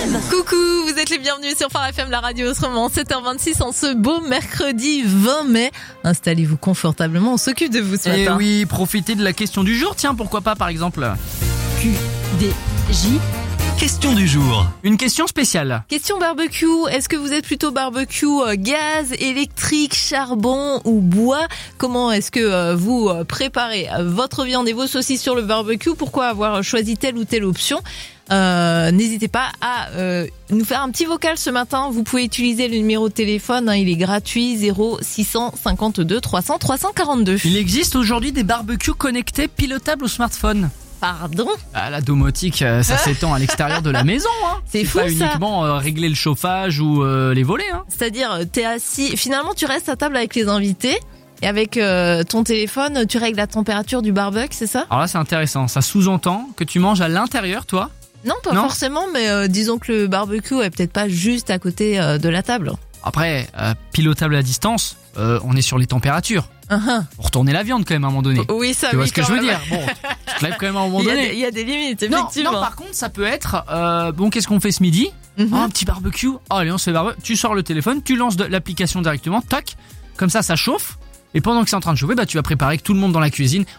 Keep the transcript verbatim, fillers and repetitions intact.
M. Coucou, vous êtes les bienvenus sur Phare F M, la radio autrement, sept heures vingt-six en ce beau mercredi vingt mai. Installez-vous confortablement, on s'occupe de vous ce Et matin. oui, profitez de la question du jour, tiens, pourquoi pas par exemple Q, D, J. Question du jour. une question spéciale. Question barbecue, est-ce que vous êtes plutôt barbecue euh, gaz, électrique, charbon ou bois? Comment est-ce que euh, vous euh, préparez euh, votre viande et vos saucisses sur le barbecue? Pourquoi avoir choisi telle ou telle option? Euh, n'hésitez pas à euh, nous faire un petit vocal ce matin. Vous pouvez utiliser le numéro de téléphone, hein, il est gratuit, zéro six cent cinquante-deux trois cents trois cent quarante-deux. Il existe aujourd'hui des barbecues connectés pilotables au smartphone. Pardon? Ah, la domotique, euh, ça s'étend à l'extérieur de la maison. Hein. C'est fou, pas ça. uniquement euh, régler le chauffage ou euh, les volets. Hein. C'est-à-dire, t'es assis, finalement tu restes à table avec les invités et avec euh, ton téléphone, tu règles la température du barbecue, c'est ça? Alors là, c'est intéressant. Ça sous-entend que tu manges à l'intérieur, toi. Non, pas Non. forcément, mais euh, disons que le barbecue est peut-être pas juste à côté euh, de la table. Après, euh, pilotable à distance, euh, on est sur les températures. Uh-huh. Pour retourner la viande quand même à un moment donné. Oui, ça, Tu vois oui, ce que quand je veux même. dire? Bon, tu te lèves quand même à un moment Il y, a donné. des, il y a des limites, Non, effectivement. non, par contre, ça peut être, euh, bon, qu'est-ce qu'on fait ce midi? Mhm. Oh, un petit barbecue. Oh, allez, on se fait barbecue. Tu sors le téléphone, tu lances de l'application directement, tac. Comme ça, ça chauffe. Et pendant que c'est en train de chauffer, bah, tu vas préparer avec tout le monde dans la cuisine.